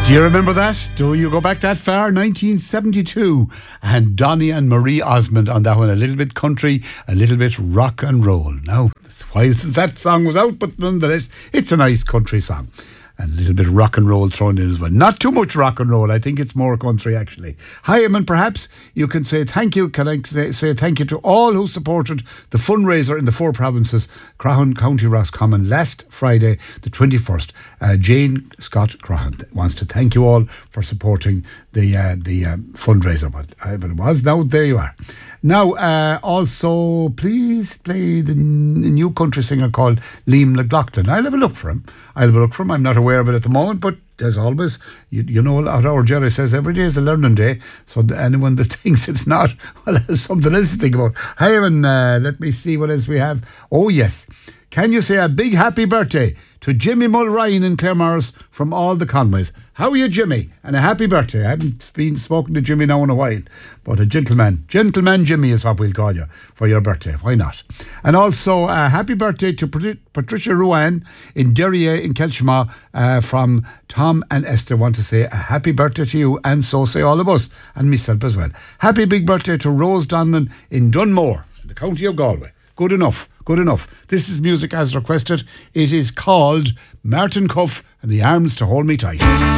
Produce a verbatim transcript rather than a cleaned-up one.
Do you remember that? Do you go back that far? nineteen seventy-two. And Donny and Marie Osmond on that one. A little bit country, a little bit rock and roll. Now, it's a while since that song was out, but nonetheless, it's a nice country song. And a little bit of rock and roll thrown in as well. Not too much rock and roll. I think it's more country, actually. Hi, and perhaps you can say thank you. Can I say thank you to all who supported the fundraiser in the four provinces, Crahan, County Roscommon, last Friday, the twenty-first. Uh, Jane Scott Crahan wants to thank you all for supporting the uh, the uh, fundraiser. But, uh, but it was. Now, there you are. Now, uh, also, please play the n- new country singer called Liam McLaughlin. I'll have a look for him. I'll have a look for him. I'm not aware of it at the moment, but as always, you, you know what our Jerry says, every day is a learning day. So anyone that thinks it's not, well, there's something else to think about. Hi, Evan, uh, let me see what else we have. Oh, yes. Can you say a big happy birthday to Jimmy Mulryan in Claremorris from all the Conways? How are you, Jimmy? And a happy birthday. I haven't been spoken to Jimmy now in a while, but a gentleman. Gentleman Jimmy is what we'll call you for your birthday. Why not? And also, a happy birthday to Pat- Patricia Ruan in Derrier in Kelchma uh, from Tom and Esther. Want to say a happy birthday to you, and so say all of us, and myself as well. Happy big birthday to Rose Donnan in Dunmore, the county of Galway. Good enough, good enough. This is music as requested. It is called Martin Cuff and the Arms to Hold Me Tight.